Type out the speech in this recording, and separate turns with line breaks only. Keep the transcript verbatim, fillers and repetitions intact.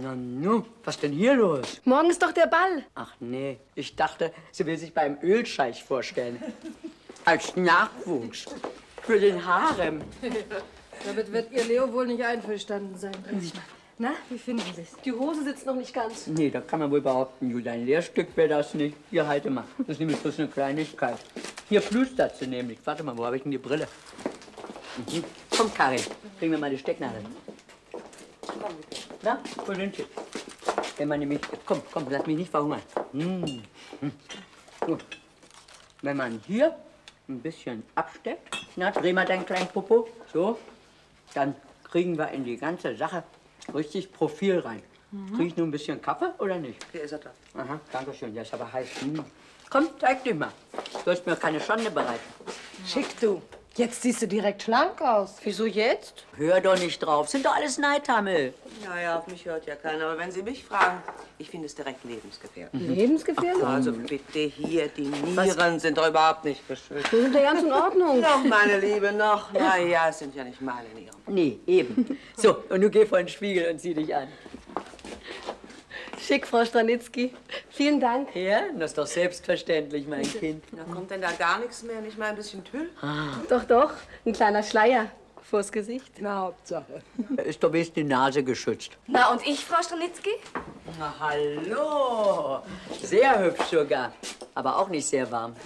Na nu, was denn hier los?
Morgen ist doch der Ball.
Ach nee, ich dachte, sie will sich beim Ölscheich vorstellen. Als Nachwuchs. Für den Harem.
Damit wird ihr Leo wohl nicht einverstanden sein. Na, wie finden Sie es? Die Hose sitzt noch nicht ganz.
Nee, das kann man wohl behaupten, Julia. Ein Lehrstück wäre das nicht. Hier, halte mal. Das ist nämlich bloß eine Kleinigkeit. Hier flüstert sie nämlich. Warte mal, wo habe ich denn die Brille? Mhm. Komm, Karin, bring mir mal die Stecknadel. Na, wo sind sie? Wenn man nämlich... Komm, komm, lass mich nicht verhungern. Mmh. Gut. Wenn man hier ein bisschen absteckt, na, dreh mal deinen kleinen Popo, so, dann kriegen wir in die ganze Sache richtig Profil rein. Mhm. Krieg ich nur ein bisschen Kaffee oder nicht?
Hier ist er da.
Aha, danke schön, der ist aber heiß. Hm. Komm, zeig dich mal. Du sollst mir keine Schande bereiten.
Schick du. Jetzt siehst du direkt schlank aus. Wieso jetzt?
Hör doch nicht drauf, sind doch alles Neidhammel.
Naja, auf mich hört ja keiner. Aber wenn Sie mich fragen, ich finde es direkt lebensgefährlich.
Mhm. Lebensgefährlich?
Ach, also bitte hier, die Nieren sind doch überhaupt nicht geschützt.
Die sind ja ganz in Ordnung.
Noch, meine Liebe, noch. Na ja, es sind ja nicht meine Nieren.
Nee, eben. So, und du geh vor den Spiegel und zieh dich an.
Schick, Frau Stranitzky. Vielen Dank.
Ja, das ist doch selbstverständlich, mein Kind.
Na, kommt denn da gar nichts mehr? Nicht mal ein bisschen Tüll?
Ah.
Doch, doch. Ein kleiner Schleier vors Gesicht.
Na, Hauptsache.
Ist doch wenigstens die Nase geschützt.
Na, und ich, Frau Stranitzky?
Na, hallo. Sehr hübsch sogar. Aber auch nicht sehr warm.